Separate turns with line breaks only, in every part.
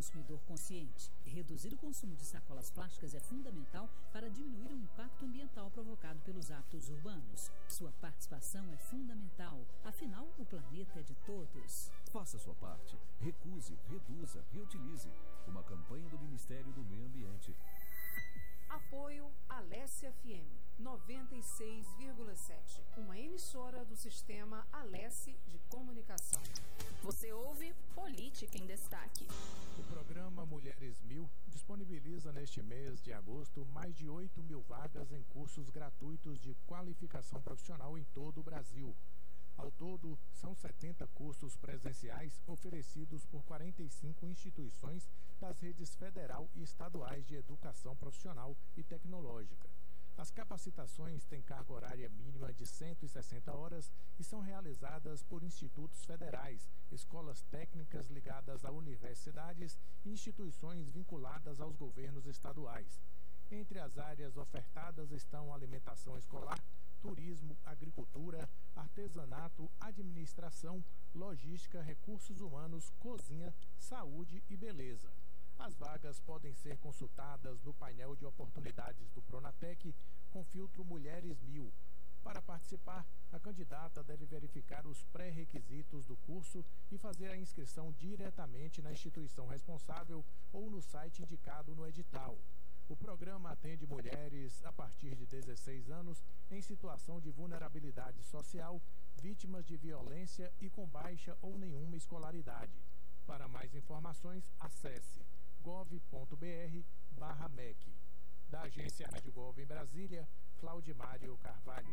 consumidor consciente. Reduzir o consumo de sacolas plásticas é fundamental para diminuir o impacto ambiental provocado pelos hábitos urbanos. Sua participação é fundamental, afinal, o planeta é de todos.
Faça sua parte. Recuse, reduza, reutilize. Uma campanha do Ministério do Meio Ambiente.
Apoio Alesse FM 96,7, uma emissora do sistema Alesse de comunicação.
Você ouve Política em Destaque.
O programa Mulheres 1000 disponibiliza neste mês de agosto mais de 8.000 vagas em cursos gratuitos de qualificação profissional em todo o Brasil. Ao todo, são 70 cursos presenciais oferecidos por 45 instituições das redes federal e estaduais de educação profissional e tecnológica. As capacitações têm carga horária mínima de 160 horas e são realizadas por institutos federais, escolas técnicas ligadas a universidades e instituições vinculadas aos governos estaduais. Entre as áreas ofertadas estão alimentação escolar, turismo, agricultura, artesanato, administração, logística, recursos humanos, cozinha, saúde e beleza. As vagas podem ser consultadas no painel de oportunidades do Pronatec com filtro Mulheres 1000. Para participar, a candidata deve verificar os pré-requisitos do curso e fazer a inscrição diretamente na instituição responsável ou no site indicado no edital. O programa atende mulheres a partir de 16 anos em situação de vulnerabilidade social, vítimas de violência e com baixa ou nenhuma escolaridade. Para mais informações, acesse gov.br/MEC. Da agência Rádio Gov em Brasília, Claudimário Carvalho.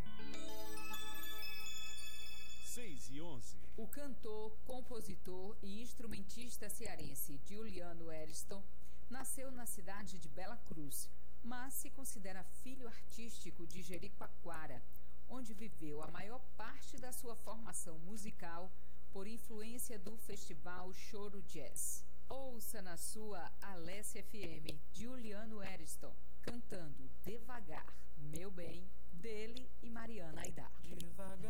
6:11.
O cantor, compositor e instrumentista cearense Juliano Eriston nasceu na cidade de Bela Cruz, mas se considera filho artístico de Jericoacoara, onde viveu a maior parte da sua formação musical por influência do festival Choro Jazz. Ouça na sua Alesse FM Juliano Eriston cantando Devagar, Meu Bem, dele e Mariana Aidar.
Devagar.